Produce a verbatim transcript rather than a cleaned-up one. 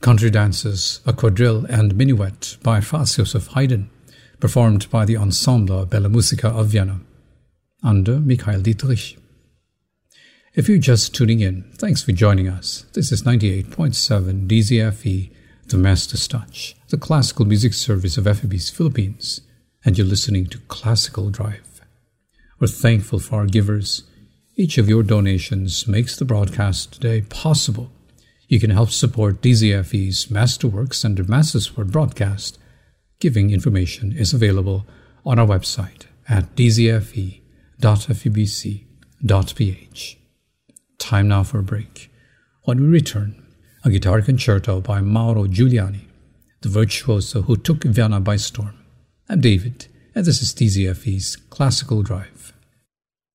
Country Dances, a Quadrille and Minuet by Franz Joseph Haydn, performed by the Ensemble Bella Musica of Vienna, under Michael Dietrich. If you're just tuning in, thanks for joining us. This is ninety-eight point seven D Z F E, the Master's Touch, the classical music service of F E B C Philippines, and you're listening to Classical Drive. We're thankful for our givers. Each of your donations makes the broadcast today possible. You can help support D Z F E's Masterworks and the Master's Word broadcast. Giving information is available on our website at d z f e dot f e b c dot p h. Time now for a break. When we return, a guitar concerto by Mauro Giuliani, the virtuoso who took Vienna by storm. I'm David, and this is D Z F E's Classical Drive.